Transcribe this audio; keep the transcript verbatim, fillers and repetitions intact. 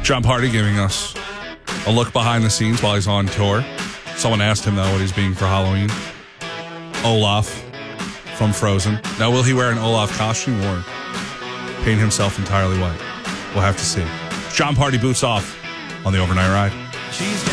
Jon Pardi giving us a look behind the scenes while he's on tour. Someone asked him, though, what he's being for Halloween. Olaf from Frozen. Now, will he wear an Olaf costume or paint himself entirely white? We'll have to see. Jon Pardi boots off on the Overnight Ride. She's got